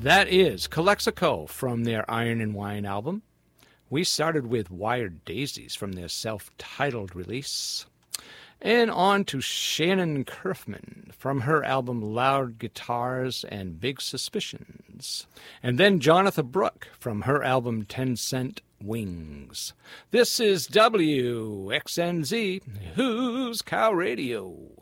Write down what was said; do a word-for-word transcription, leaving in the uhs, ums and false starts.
That is Calexico from their Iron and Wine album. We started with Wired Daisies from their self-titled release. And on to Shannon Curfman from her album Loud Guitars and Big Suspicions. And then Jonathan Brooke from her album Ten Cent Wings. This is W X N Z, Who's Cow Radio.